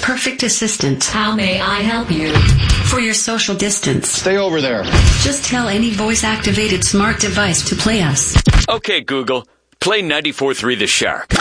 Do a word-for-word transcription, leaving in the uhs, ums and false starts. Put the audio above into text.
perfect assistant. How may I help you? For your social distance. Stay over there. Just tell any voice-activated smart device to play us. Okay, Google. Play ninety-four point three The Shark.